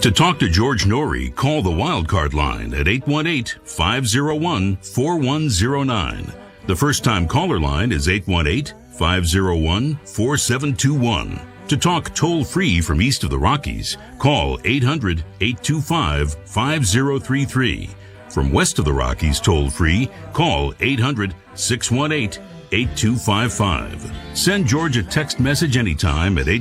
To talk to George Norrie, call the Wildcard line at 818-501-4109. The first-time caller line is 818-501-4721. To talk toll-free from east of the Rockies, call 800-825-5033. From west of the Rockies toll-free, call 800-618-8255. Send George a text message anytime at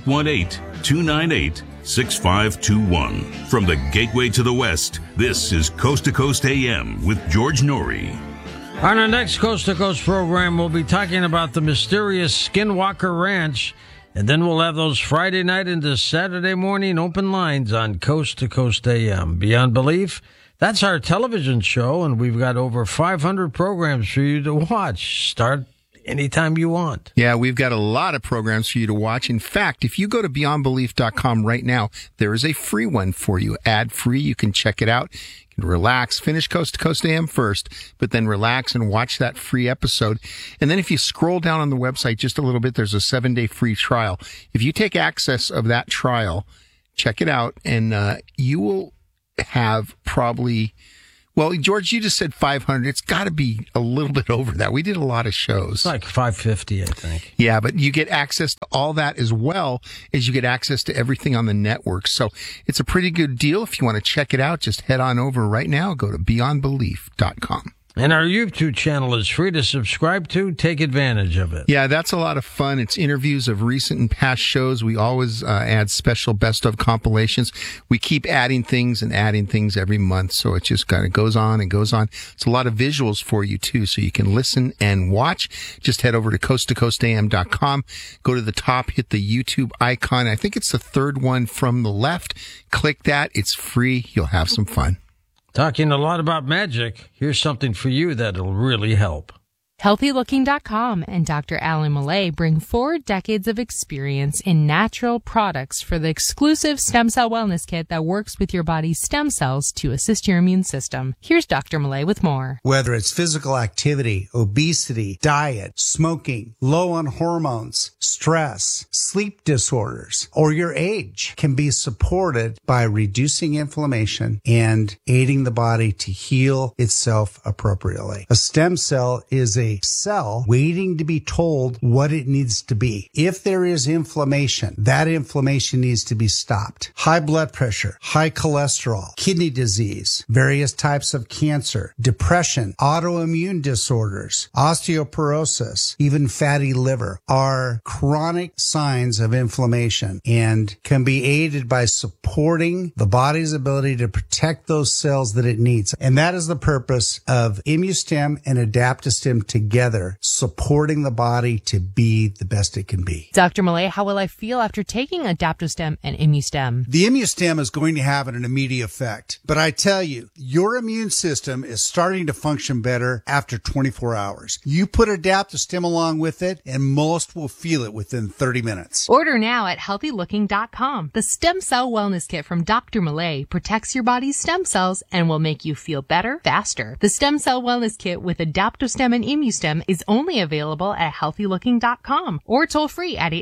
818-298-6521. From the gateway to the west, this is Coast to Coast AM with George Norrie. On our next Coast to Coast program, we'll be talking about the mysterious Skinwalker Ranch, and then we'll have those Friday night into Saturday morning open lines on Coast to Coast AM. Beyond Belief, that's our television show, and we've got over 500 programs for you to watch. Start anytime you want. Yeah, we've got a lot of programs for you to watch. In fact, if you go to beyondbelief.com right now, there is a free one for you, ad-free. You can check it out. You can relax, finish Coast to Coast AM first, but then relax and watch that free episode. And then if you scroll down on the website just a little bit, there's a 7-day free trial. If you take access of that trial, check it out, and you will have probably... Well, George, you just said 500. It's got to be a little bit over that. We did a lot of shows. It's like 550, I think. Yeah, but you get access to all that as well as you get access to everything on the network. So it's a pretty good deal. If you want to check it out, just head on over right now. Go to beyondbelief.com. And our YouTube channel is free to subscribe to. Take advantage of it. Yeah, that's a lot of fun. It's interviews of recent and past shows. We always add special best of compilations. We keep adding things every month. So it just kind of goes on and goes on. It's a lot of visuals for you, too, so you can listen and watch. Just head over to coasttocoastam.com. Go to the top, hit the YouTube icon. I think it's the third one from the left. Click that. It's free. You'll have some fun. Talking a lot about magic, here's something for you that'll really help. HealthyLooking.com and Dr. Alan Millay bring 4 decades of experience in natural products for the exclusive Stem Cell Wellness Kit that works with your body's stem cells to assist your immune system. Here's Dr. Millay with more. Whether it's physical activity, obesity, diet, smoking, low on hormones, stress, sleep disorders, or your age can be supported by reducing inflammation and aiding the body to heal itself appropriately. A stem cell is a cell waiting to be told what it needs to be. If there is inflammation, that inflammation needs to be stopped. High blood pressure, high cholesterol, kidney disease, various types of cancer, depression, autoimmune disorders, osteoporosis, even fatty liver are chronic signs of inflammation and can be aided by supporting the body's ability to protect those cells that it needs. And that is the purpose of ImmuStem and Adaptostem together, supporting the body to be the best it can be. Dr. Millay, how will I feel after taking Adaptostem and ImmuStem? The ImmuStem is going to have an immediate effect. But I tell you, your immune system is starting to function better after 24 hours. You put Adaptostem along with it, and most will feel it within 30 minutes. Order now at HealthyLooking.com. The Stem Cell Wellness Kit from Dr. Millay protects your body's stem cells and will make you feel better, faster. The Stem Cell Wellness Kit with Adaptostem and ImmuStem is only available at HealthyLooking.com or toll free at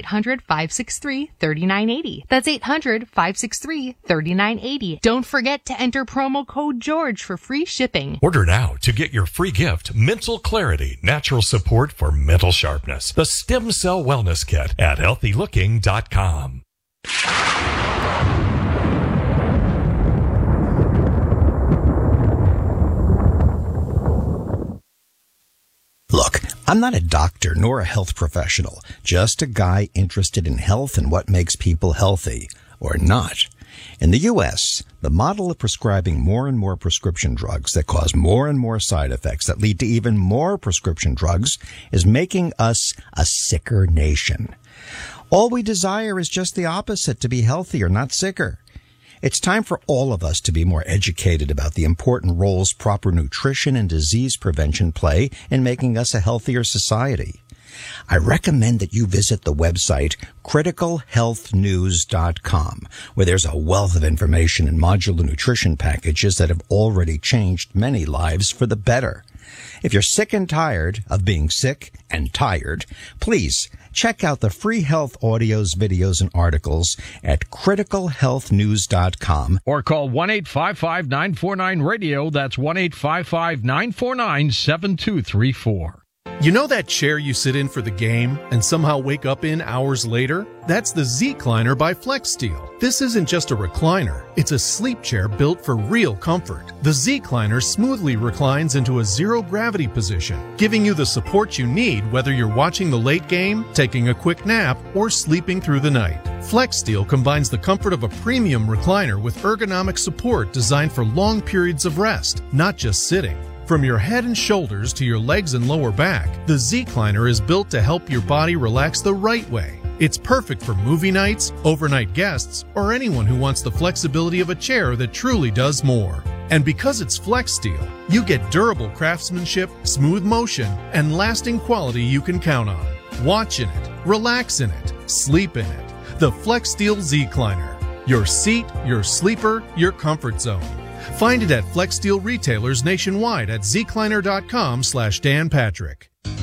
800-563-3980. That's 800-563-3980. Don't forget to enter promo code George for free shipping. Order now to get your free gift, Mental Clarity, Natural Support for Mental Sharpness. The Stem Cell Wellness Kit at HealthyLooking.com. Look, I'm not a doctor nor a health professional, just a guy interested in health and what makes people healthy, or not. In the U.S., the model of prescribing more and more prescription drugs that cause more and more side effects that lead to even more prescription drugs is making us a sicker nation. All we desire is just the opposite, to be healthier, not sicker. It's time for all of us to be more educated about the important roles proper nutrition and disease prevention play in making us a healthier society. I recommend that you visit the website criticalhealthnews.com, where there's a wealth of information and modular nutrition packages that have already changed many lives for the better. If you're sick and tired of being sick and tired, please check out the free health audios, videos, and articles at criticalhealthnews.com. Or call 1-855-949-RADIO. That's 1-855-949-7234. You know that chair you sit in for the game and somehow wake up in hours later? That's the Z-Cliner by FlexSteel. This isn't just a recliner. It's a sleep chair built for real comfort. The Z-Cliner smoothly reclines into a zero-gravity position, giving you the support you need whether you're watching the late game, taking a quick nap, or sleeping through the night. FlexSteel combines the comfort of a premium recliner with ergonomic support designed for long periods of rest, not just sitting. From your head and shoulders to your legs and lower back, the Z-Cliner is built to help your body relax the right way. It's perfect for movie nights, overnight guests, or anyone who wants the flexibility of a chair that truly does more. And because it's FlexSteel, you get durable craftsmanship, smooth motion, and lasting quality you can count on. Watch in it, relax in it, sleep in it. The FlexSteel Z-Cliner. Your seat, your sleeper, your comfort zone. Find it at FlexSteel retailers nationwide at zcliner.com/Dan Patrick.